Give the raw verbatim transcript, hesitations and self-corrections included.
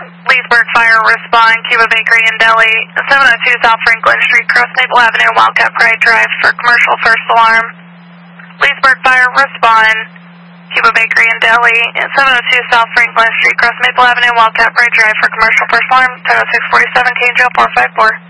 Leesburg Fire, respond, Cuba Bakery and Deli, seven oh two South Franklin Street, Cross Maple Avenue, Wildcat Pride Drive for commercial first alarm. Leesburg Fire, respond, Cuba Bakery and Deli, seven oh two South Franklin Street, Cross Maple Avenue, Wildcat Pride Drive for commercial first alarm, ten oh six forty-seven, K J four five four.